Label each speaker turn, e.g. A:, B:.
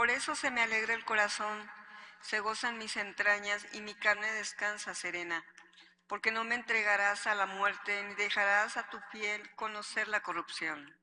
A: Por eso se me alegra el corazón, se gozan mis entrañas y mi carne descansa serena, porque no me entregarás a la muerte ni dejarás a tu fiel conocer la corrupción.